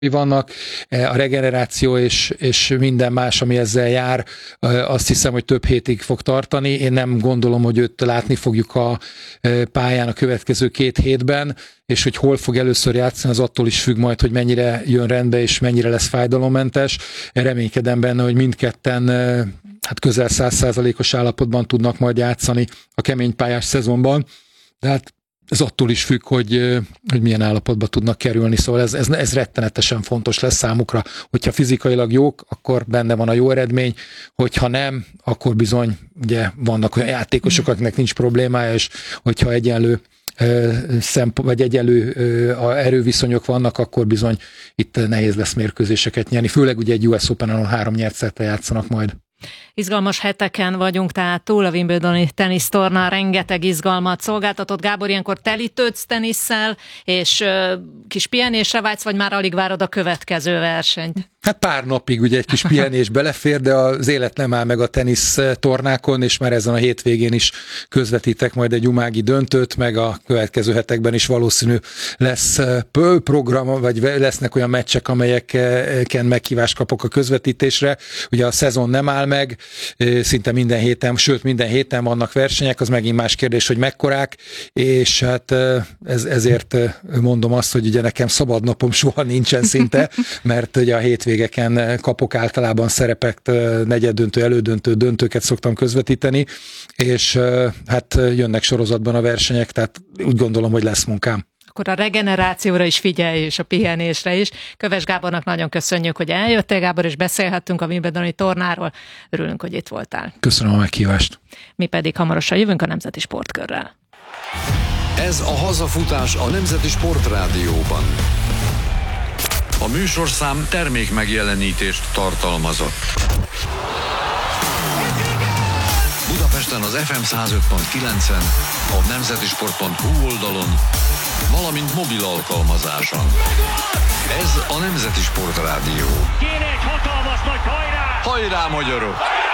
vannak, a regeneráció és minden más, ami ezzel jár, azt hiszem, hogy több hétig fog tartani. Én nem gondolom, hogy őt látni fogjuk a pályán a következő 2 hétben, és hogy hol fog először játszani, az attól is függ majd, hogy mennyire jön rendbe, és mennyire lesz fájdalommentes. Reménykedem benne, hogy mindketten közel 100%-os állapotban tudnak majd játszani a keménypályás szezonban. De hát ez attól is függ, hogy milyen állapotba tudnak kerülni, szóval ez rettenetesen fontos lesz számukra. Hogyha fizikailag jók, akkor benne van a jó eredmény, hogyha nem, akkor bizony ugye vannak olyan játékosok, akiknek nincs problémája, és hogyha egyenlő erőviszonyok vannak, akkor bizony itt nehéz lesz mérkőzéseket nyerni, főleg ugye egy US Open-en 3 nyert szettel játszanak majd. Izgalmas heteken vagyunk, tehát túl a Wimbledoni tenisztornán rengeteg izgalmat szolgáltatott. Gábor, ilyenkor telítődsz tenisszel, és kis pihenésre vágysz, vagy már alig várod a következő versenyt? Hát pár napig ugye egy kis pihenés belefér, de az élet nem áll meg a tenisz tornákon, és már ezen a hétvégén is közvetítek majd egy umági döntőt, meg a következő hetekben is valószínű lesz program, vagy lesznek olyan meccsek, amelyeken meghívást kapok a közvetítésre. Ugye a szezon nem áll meg, szinte minden héten vannak versenyek, az megint más kérdés, hogy mekkorák, és hát ezért mondom azt, hogy ugye nekem szabad napom soha nincsen szinte, mert ugye a hétvégeken kapok általában szerepet, negyeddöntő, elődöntő, döntőket szoktam közvetíteni, és hát jönnek sorozatban a versenyek, tehát úgy gondolom, hogy lesz munkám. Akkor a regenerációra is figyelj, és a pihenésre is. Köves Gábornak nagyon köszönjük, hogy eljöttél, Gábor, és beszélhettünk a Wimbledoni tornáról. Örülünk, hogy itt voltál. Köszönöm a meghívást. Mi pedig hamarosan jövünk a Nemzeti Sportkörrel. Ez a hazafutás a Nemzeti Sportrádióban. A műsorszám termékmegjelenítést tartalmazott. Budapesten az FM 105.9-en, a nemzetisport.hu oldalon, valamint mobil alkalmazáson. Ez a Nemzeti Sportrádió. Kéne egy hatalmas nagy hajrá! Hajrá, magyarok!